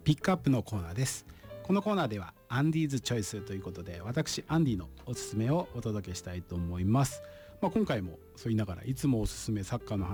ピックアップのコーナーです。このコーナーではアンディーズチョイスということで、私アンディのおすすめをお届けしたいと思います。今回もそう言いながらいつもおすすめサッカーの